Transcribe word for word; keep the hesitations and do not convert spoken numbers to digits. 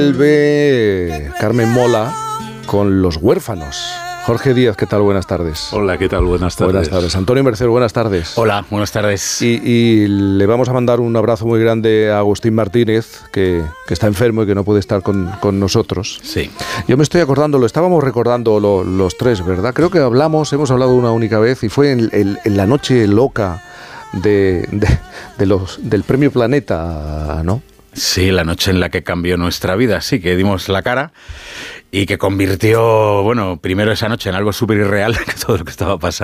Vuelve Carmen Mola con Los Huérfanos. Jorge Díaz, ¿qué tal? Buenas tardes. Hola, ¿qué tal? Buenas tardes. Buenas tardes. Antonio Mercero, buenas tardes. Hola, buenas tardes. Y, y le vamos a mandar un abrazo muy grande a Agustín Martínez, que, que está enfermo y que no puede estar con, con nosotros. Sí. Yo me estoy acordando, lo estábamos recordando lo, los tres, ¿verdad? Creo que hablamos, hemos hablado una única vez y fue en, en, en la noche loca de, de, de los, del Premio Planeta, ¿no? Sí, la noche en la que cambió nuestra vida, sí, que dimos la cara y que convirtió, bueno, primero esa noche en algo súper irreal, que todo lo que estaba pasando.